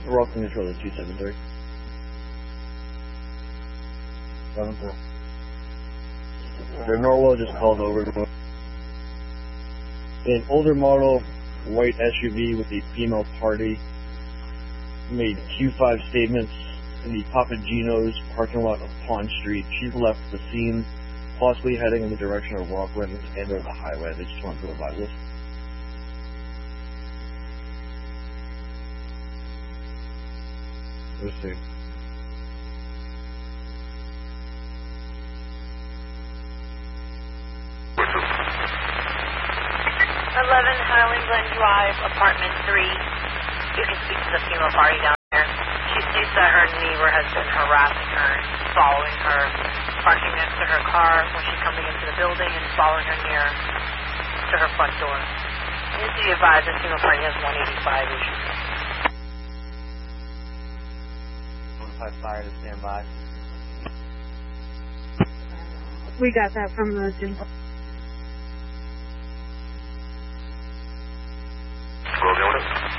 Rockland Control is 273. 7-4. The Norwell just called over. An older model white SUV with a female party made Q5 statements in the Papagino's parking lot of Pond Street. She's left the scene, possibly heading in the direction of Rockland and or the highway. They just want to provide this. Let's see. Highland Glen Drive, apartment 3. You can speak to the female party down there. She states that her neighbor has been harassing her, following her, parking next to her car when she's coming into the building and following her near to her front door. Needs to be advised the female party has 185 issues. 155 fire to stand by. We got that from the gym. Well,